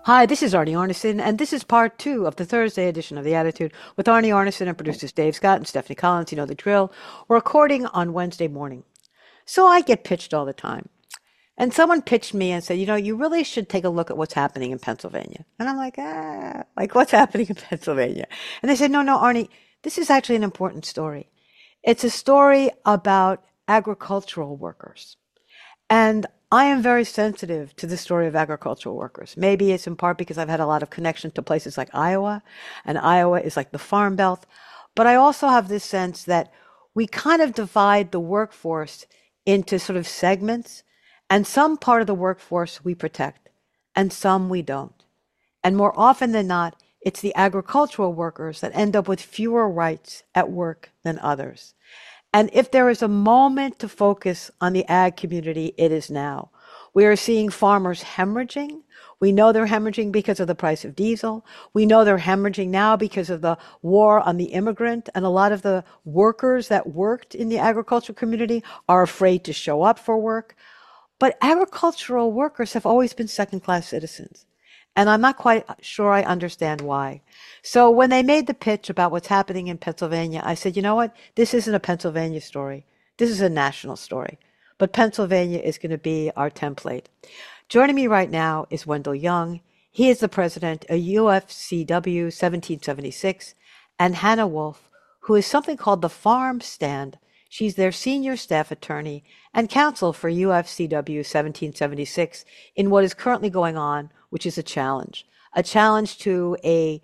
Hi, this is Arnie Arnesen, and this is part two of the Thursday edition of The Attitude with Arnie Arnesen and producers Dave Scott and Stephanie Collins. You know the drill. We're recording on Wednesday morning. So I get pitched all the time. And someone pitched me and said, you really should take a look at what's happening in Pennsylvania. And I'm like what's happening in Pennsylvania? And they said, no, Arnie, this is actually an important story. It's a story about agricultural workers. And I am very sensitive to the story of agricultural workers. Maybe it's in part because I've had a lot of connection to places like Iowa, and Iowa is like the farm belt. But I also have this sense that we kind of divide the workforce into sort of segments, and some part of the workforce we protect, and some we don't. And more often than not, it's the agricultural workers that end up with fewer rights at work than others. And if there is a moment to focus on the ag community, it is now. We are seeing farmers hemorrhaging. We know they're hemorrhaging because of the price of diesel. We know they're hemorrhaging now because of the war on the immigrant. And a lot of the workers that worked in the agricultural community are afraid to show up for work. But agricultural workers have always been second-class citizens. And I'm not quite sure I understand why. So when they made the pitch about what's happening in Pennsylvania, I said, you know what? This isn't a Pennsylvania story. This is a national story. But Pennsylvania is going to be our template. Joining me right now is Wendell Young. He is the president of UFCW 1776, and Hannah Wolf, who is something called the Farm Stand. She's their senior staff attorney and counsel for UFCW 1776 in what is currently going on, which is a challenge to a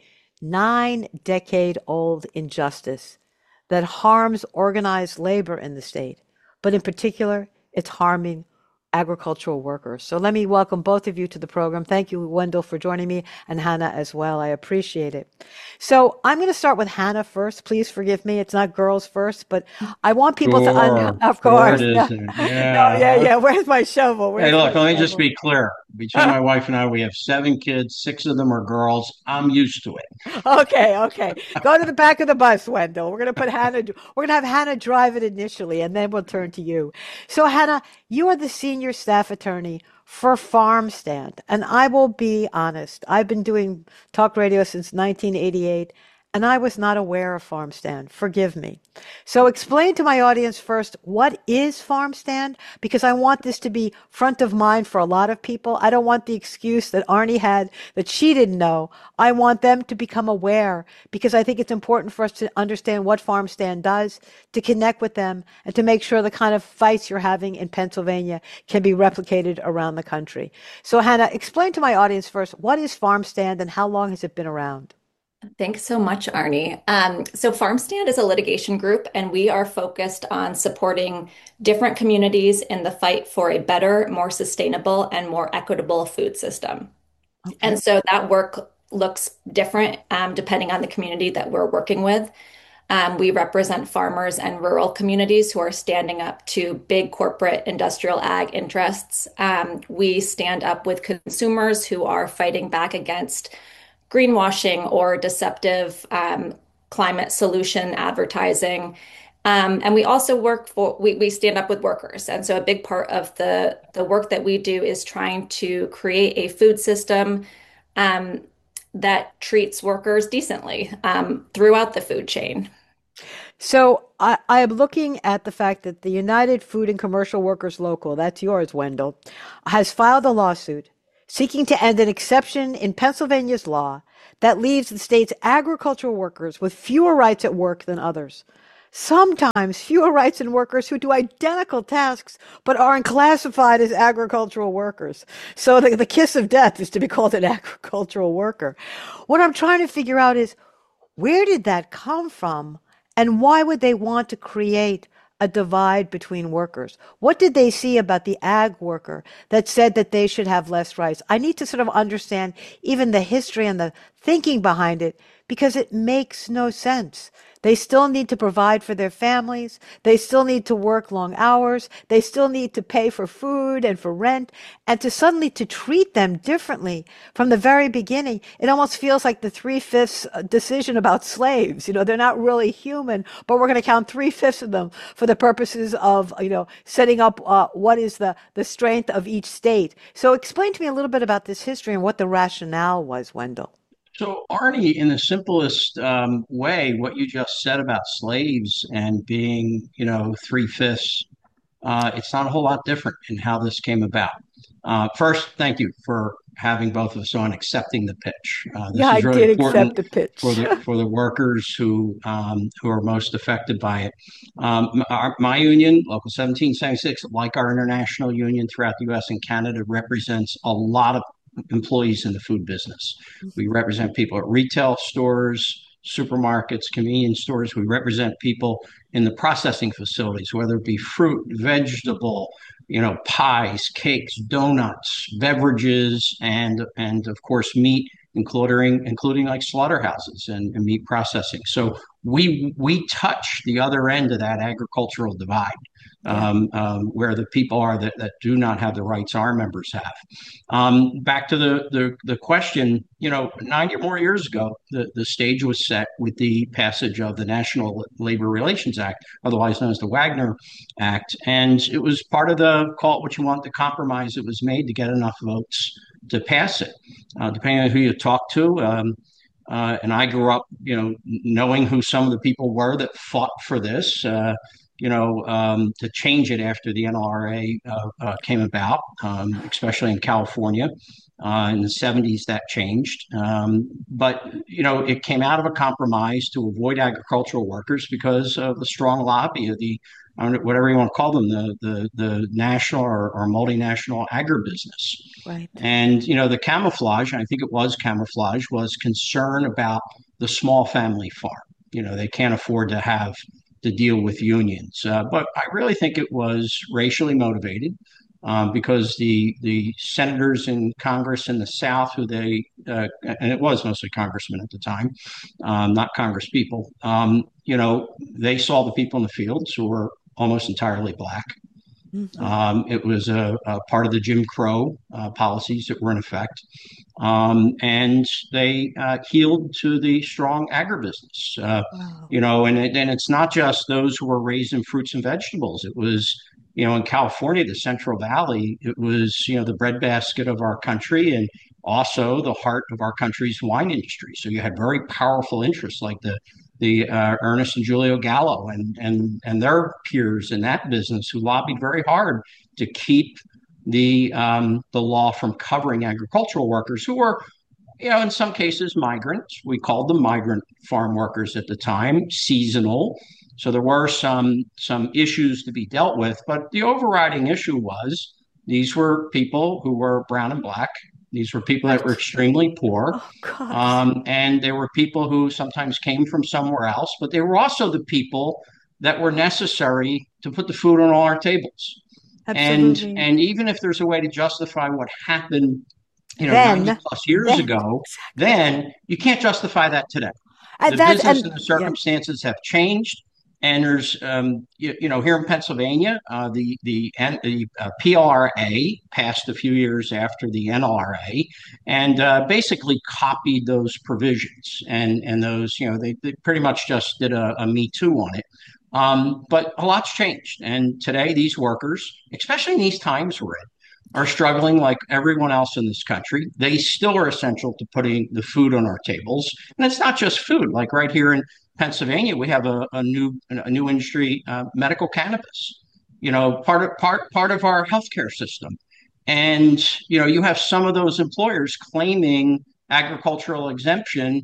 9-decade-old injustice that harms organized labor in the state, but in particular, it's harming agricultural workers. So let me welcome both of you to the program. Thank you, Wendell, for joining me, and Hannah as well. I appreciate it. So I'm going to start with Hannah first. Please forgive me. It's not girls first, but I want people Sure, of sure course. it No, isn't. no, yeah, Yeah. yeah. Where's my shovel? Hey, Where's look, my let me just shovel? be clear. Between my wife and I, we have 7 kids. 6 of them are girls. I'm used to it. Okay, okay. Go to the back of the bus, Wendell. We're gonna have Hannah drive it initially, and then we'll turn to you. So, Hannah, you are the senior staff attorney for Farm Stand, and I will be honest. I've been doing talk radio since 1988, and I was not aware of Farm Stand. Forgive me. So, explain to my audience first what is Farm Stand, because I want this to be front of mind for a lot of people. I don't want the excuse that Arnie had that she didn't know. I want them to become aware because I think it's important for us to understand what Farm Stand does, to connect with them, and to make sure the kind of fights you're having in Pennsylvania can be replicated around the country. So, Hannah, explain to my audience first what is Farm Stand and how long has it been around? Thanks so much, Arnie. So FarmStand is a litigation group, and we are focused on supporting different communities in the fight for a better, more sustainable, and more equitable food system. And Okay. so that work looks different depending on the community that we're working with. We represent farmers and rural communities who are standing up to big corporate industrial ag interests. We stand up with consumers who are fighting back against greenwashing or deceptive climate solution advertising. And we also we stand up with workers. And so a big part of the work that we do is trying to create a food system um, that treats workers decently throughout the food chain. So I am looking at the fact that the United Food and Commercial Workers Local, that's yours, Wendell, has filed a lawsuit seeking to end an exception in Pennsylvania's law that leaves the state's agricultural workers with fewer rights at work than others. Sometimes fewer rights than workers who do identical tasks but aren't classified as agricultural workers. So the kiss of death is to be called an agricultural worker. What I'm trying to figure out is where did that come from? And why would they want to create a divide between workers? What did they see about the ag worker that said that they should have less rights? I need to sort of understand even the history and the thinking behind it because it makes no sense They still need to provide for their families. They still need to work long hours. They still need to pay for food and for rent. And to suddenly to treat them differently from the very beginning, it almost feels like the three-fifths decision about slaves. They're not really human, but we're going to count three-fifths of them for the purposes of, setting up what is the strength of each state. So explain to me a little bit about this history and what the rationale was, Wendell. So, Arnie, in the simplest way, what you just said about slaves and being, three-fifths, it's not a whole lot different in how this came about. First, thank you for having both of us on, accepting the pitch. Yeah, This I is really did accept important the for pitch. the workers who are most affected by it. My union, Local 1776, like our international union throughout the U.S. and Canada, represents a lot of employees in the food business. We represent people at retail stores, supermarkets, convenience stores. We represent people in the processing facilities, whether it be fruit, vegetable, pies, cakes, donuts, beverages, and of course meat, including like slaughterhouses and meat processing. So we touch the other end of that agricultural divide, Yeah. where the people are that do not have the rights our members have. Back to the question, 90 or more years ago, the stage was set with the passage of the National Labor Relations Act, otherwise known as the Wagner Act, and it was part of the, call it what you want, the compromise that was made to get enough votes to pass it. Depending on who you talk to, and I grew up, knowing who some of the people were that fought for this. To change it after the NLRA came about, especially in California. In the 70s, that changed. But, it came out of a compromise to avoid agricultural workers because of the strong lobby of the, whatever you want to call them, the national or multinational agribusiness. Right. And, the camouflage, and I think it was camouflage, was concern about the small family farm. They can't afford to deal with unions. But I really think it was racially motivated, because the senators in Congress in the South, and it was mostly congressmen at the time, not Congress people, they saw the people in the fields who were almost entirely black. Hmm. It was a part of the Jim Crow policies that were in effect. And they healed to the strong agribusiness. Wow. And it's not just those who were raising fruits and vegetables. It was, in California, the Central Valley, it was, the breadbasket of our country and also the heart of our country's wine industry. So you had very powerful interests like the Ernest and Julio Gallo and their peers in that business who lobbied very hard to keep the law from covering agricultural workers who were, in some cases migrants. We called them migrant farm workers at the time, seasonal. So there were some issues to be dealt with, but the overriding issue was these were people who were brown and black. These were people that were Right. extremely poor. Oh, gosh. And they were people who sometimes came from somewhere else, but they were also the people that were necessary to put the food on all our tables. And Absolutely. and even if there's a way to justify what happened, 90 Then, plus years then, ago, exactly. then you can't justify that today. And The that's, business and and the yeah. circumstances have changed. And there's, here in Pennsylvania, the PLRA passed a few years after the NLRA, and basically copied those provisions. And those, they pretty much just did a Me Too on it. But a lot's changed. And today, these workers, especially in these times we're in, are struggling like everyone else in this country. They still are essential to putting the food on our tables. And it's not just food. Like right here in Pennsylvania, we have a new industry, medical cannabis. Part of our healthcare system. And you have some of those employers claiming agricultural exemption,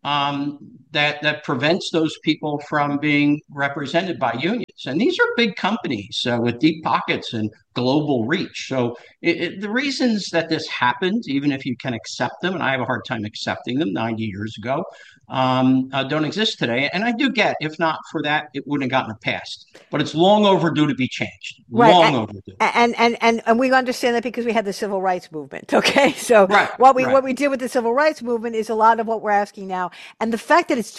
that prevents those people from being represented by unions. And these are big companies with deep pockets and global reach. So the reasons that this happened, even if you can accept them, and I have a hard time accepting them 90 years ago, don't exist today. And I do get, if not for that, it wouldn't have gotten passed. But it's long overdue to be changed. Right. Long overdue. And we understand that because we had the civil rights movement. Okay. So Right, what we right. what we did with the civil rights movement is a lot of what we're asking now. And the fact that it's